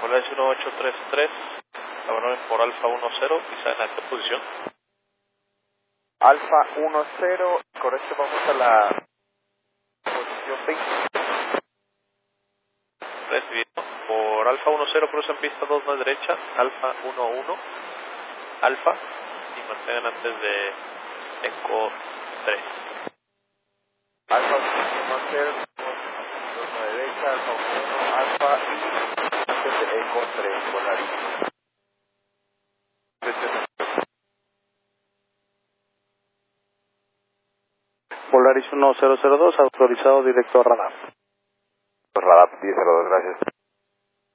Polaris 1833, cabrones por Alfa 10, quizá en esta posición. Alfa 10, correcto, vamos a la posición 20. Recibido. Por Alfa 10, cruzan pista 2 más derecha, Alfa 11, Alfa, y mantengan antes de Eco 3. Alfa 10, 2 a la derecha, Alfa 1, Alfa y antes de Eco 3, Polaris. Polaris 1002, autorizado directo a radar. Radar 1002, gracias.